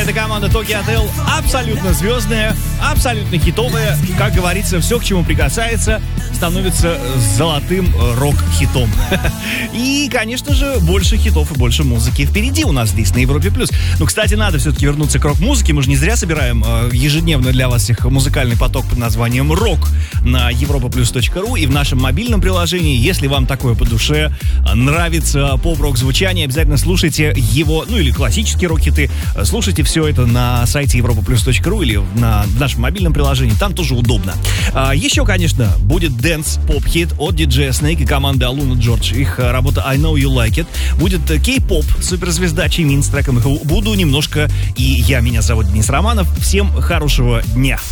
Это команда Tokyo Hotel, абсолютно звездная, абсолютно хитовая. Как говорится, все, к чему прикасается, становится золотым рок-хитом. И, конечно же, больше хитов и больше музыки впереди у нас здесь, на Европе+. Ну, кстати, надо все-таки вернуться к рок-музыке. Мы же не зря собираем ежедневно для вас всех музыкальный поток под названием «Рок» на europaplus.ru и в нашем мобильном приложении. Если вам такое по душе, нравится поп-рок звучание, обязательно слушайте его, ну или классические рок-хиты. Слушайте все это на сайте europaplus.ru или в нашем мобильном приложении. Там тоже удобно. Еще, конечно, будет дэнс-поп-хит от диджея Snake и команды Aluna George. Их работа I Know You Like It. Будет кей-поп, суперзвезда Чимин с треком «Буду немножко» и я. Меня зовут Денис Романов. Всем хорошего дня.